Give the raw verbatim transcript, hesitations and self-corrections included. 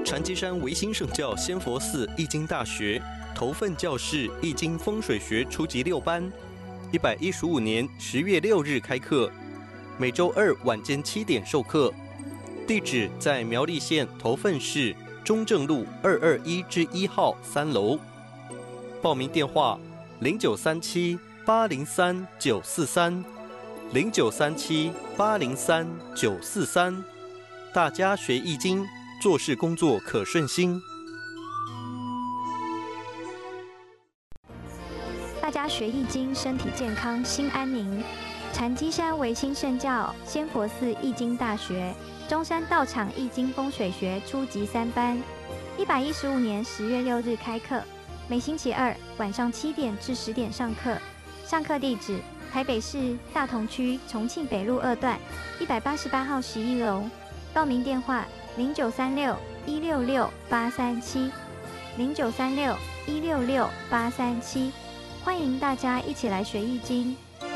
禅机山维新圣教仙佛寺易经大学头份教室易经风水学初级六班，一百一十五年十月六日开课，每周二晚间七点授课。地址在苗栗县头份市中正路二二一之一号三楼。报名电话：零九三七八零三九四三，零九三七八零三九四三。大家学易经，做事工作可顺心。 大家学易经，身体健康，心安宁。禅机山维新圣教仙佛寺易经大学中山道场易经风水学初级三班，一百一十五年十月六日开课，每星期二晚上七点至十点上课。上课地址：台北市大同区重庆北路二段一百八十八号十一楼。报名电话：零九三六一六六八三七，零九三六一六六八三七。欢迎大家一起来学易经。